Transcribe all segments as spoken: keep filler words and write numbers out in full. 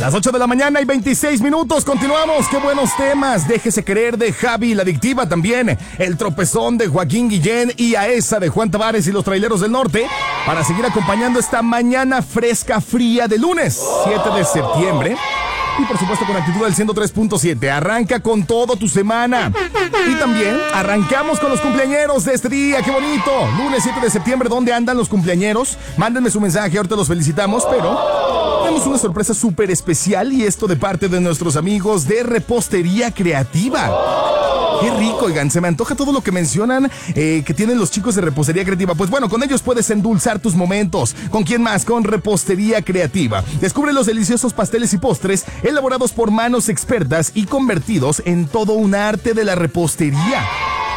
Las ocho de la mañana y veintiséis minutos, continuamos. Qué buenos temas. Déjese querer de Javi, La Adictiva también. El tropezón de Joaquín Guillén y A esa de Juan Tavares y los Traileros del Norte. Para seguir acompañando esta mañana fresca, fría de lunes, siete de septiembre. Y por supuesto con actitud del ciento tres punto siete. Arranca con todo tu semana. Y también arrancamos con los cumpleañeros de este día. ¡Qué bonito! Lunes siete de septiembre, ¿dónde andan los cumpleañeros? Mándenme su mensaje, ahorita los felicitamos, pero tenemos una sorpresa súper especial y esto de parte de nuestros amigos de Repostería Creativa. Qué rico, oigan, se me antoja todo lo que mencionan eh, que tienen los chicos de Repostería Creativa. Pues bueno, con ellos puedes endulzar tus momentos. ¿Con quién más? Con Repostería Creativa. Descubre los deliciosos pasteles y postres elaborados por manos expertas y convertidos en todo un arte de la repostería.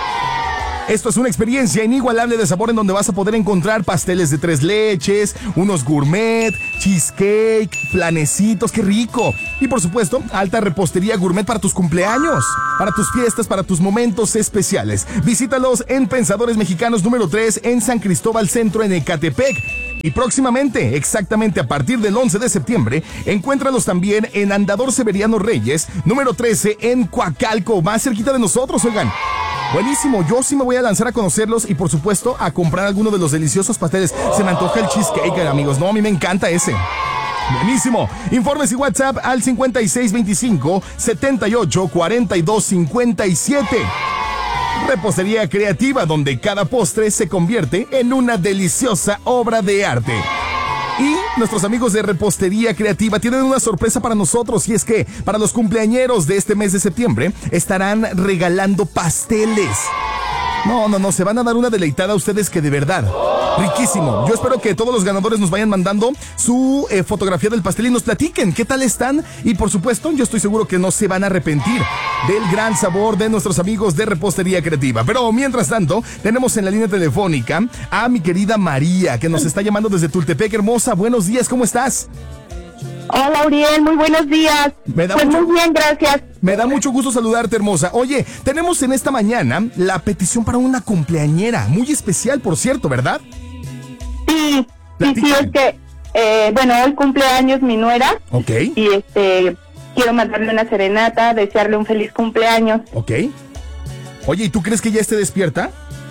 Esto es una experiencia inigualable de sabor en donde vas a poder encontrar pasteles de tres leches, unos gourmet, cheesecake, flanecitos, qué rico. Y por supuesto, alta repostería gourmet para tus cumpleaños, para tus fiestas, para tus momentos especiales. Visítalos en Pensadores Mexicanos número tres en San Cristóbal Centro en Ecatepec. Y próximamente, exactamente a partir del once de septiembre, encuéntralos también en Andador Severiano Reyes, número trece en Coacalco, más cerquita de nosotros, oigan. Buenísimo, yo sí me voy a lanzar a conocerlos y por supuesto a comprar alguno de los deliciosos pasteles. Se me antoja el cheesecake, amigos, no, a mí me encanta ese. Buenísimo. Informes y WhatsApp al cincuenta y seis veinticinco, setenta y ocho, cuarenta y dos cincuenta y siete. Repostería Creativa, donde cada postre se convierte en una deliciosa obra de arte. Y nuestros amigos de Repostería Creativa tienen una sorpresa para nosotros, y es que para los cumpleañeros de este mes de septiembre estarán regalando pasteles. No, no, no, se van a dar una deleitada a ustedes que de verdad, riquísimo. Yo espero que todos los ganadores nos vayan mandando su eh, fotografía del pastel y nos platiquen qué tal están. Y por supuesto, yo estoy seguro que no se van a arrepentir del gran sabor de nuestros amigos de Repostería Creativa. Pero mientras tanto, tenemos en la línea telefónica a mi querida María, que nos está llamando desde Tultepec. Hermosa, buenos días, ¿cómo estás? Hola, Uriel, muy buenos días. Me da pues mucho, muy bien, gracias. Me da mucho gusto saludarte, hermosa. Oye, tenemos en esta mañana la petición para una cumpleañera, muy especial, por cierto, ¿verdad? Sí, sí, sí, es que, eh, bueno, hoy cumpleaños mi nuera. Ok. Y este, quiero mandarle una serenata, desearle un feliz cumpleaños. Ok. Oye, ¿y tú crees que ya esté despierta?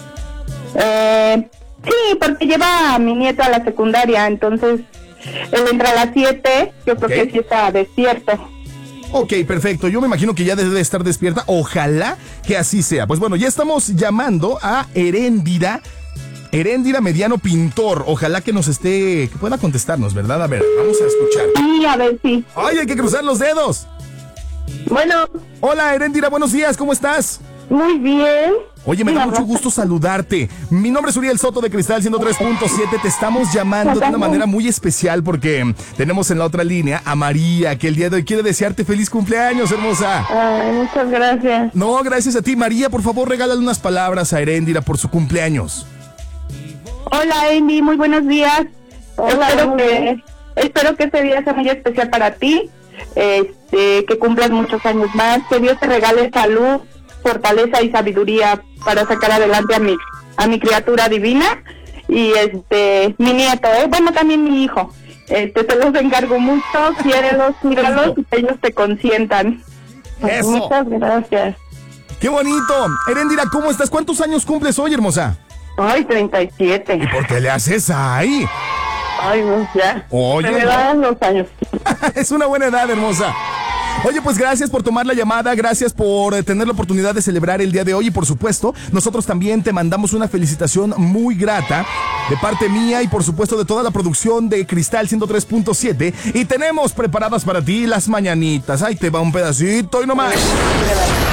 Eh, sí, porque lleva a mi nieto a la secundaria, entonces él entra a las siete, yo creo Okay. que sí está despierto. Ok, perfecto. Yo me imagino que ya debe de estar despierta. Ojalá que así sea. Pues bueno, ya estamos llamando a Heréndira. Heréndira Mediano Pintor. Ojalá que nos esté, que pueda contestarnos, ¿verdad? A ver, vamos a escuchar. Sí, a ver si. ¡Ay, hay que cruzar los dedos! Bueno, Hola, Heréndira, buenos días, ¿cómo estás? muy bien. Oye, me da Mira, mucho gusto saludarte. Mi nombre es Uriel Soto de Cristal ciento tres punto siete. Te estamos llamando de una manera muy especial porque tenemos en la otra línea a María, que el día de hoy quiere desearte feliz cumpleaños, hermosa. Ay, muchas gracias. No, gracias a ti, María. Por favor, regálale unas palabras a Heréndira por su cumpleaños. Hola, Amy, muy buenos días. Hola, espero muy que bien. espero que este día sea muy especial para ti, este, que cumplas muchos años más, que Dios te regale salud, fortaleza y sabiduría para sacar adelante a mi a mi criatura divina y este mi nieto, ¿eh? Bueno, también mi hijo. Este, te los encargo mucho, quiérelos, míralos y que ellos te consientan. Eso. Muchas gracias. ¡Qué bonito! Heréndira, ¿cómo estás? ¿Cuántos años cumples hoy, hermosa? Ay, treinta y siete. ¿Y por qué le haces ahí? Ay, no, ya. Oye, Se me no. dan los años. Es una buena edad, hermosa. Oye, pues gracias por tomar la llamada, gracias por eh, tener la oportunidad de celebrar el día de hoy y por supuesto, nosotros también te mandamos una felicitación muy grata de parte mía y por supuesto de toda la producción de Cristal ciento tres punto siete y tenemos preparadas para ti las mañanitas. Ahí te va un pedacito y no más.